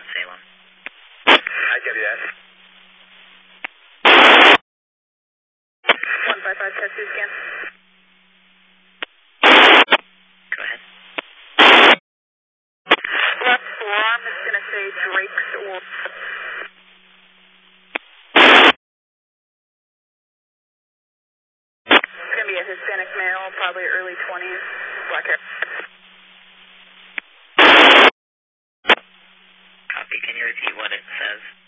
Salem. I copy that. 155, test 2 scan. Go ahead. Left forearm is going to say Drake's or... It's going to be a Hispanic male, probably early 20s, black hair. Copy. Can you repeat what it says?